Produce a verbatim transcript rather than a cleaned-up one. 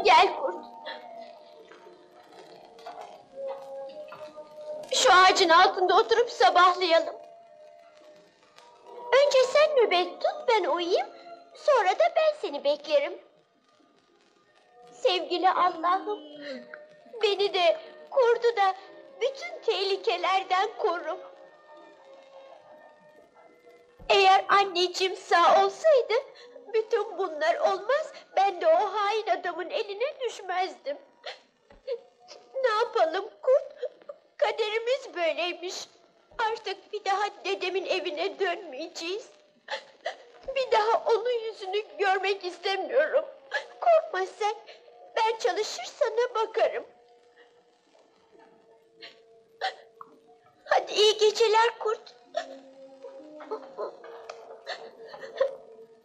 Gel kurt. Şu ağacın altında oturup sabahlayalım. Önce sen nöbet tut, ben uyuyayım. Sonra da ben seni beklerim. Sevgili Allah'ım, beni de, kurdu da bütün tehlikelerden koru. Eğer anneciğim sağ olsaydı, bütün bunlar olmaz, ben de o hain adamın eline düşmezdim. Ne yapalım kurt? Kaderimiz böyleymiş. Artık bir daha dedemin evine dönmeyeceğiz. Bir daha onun yüzünü görmek istemiyorum. Korkma sen, ben çalışır sana bakarım. Hadi iyi geceler kurt.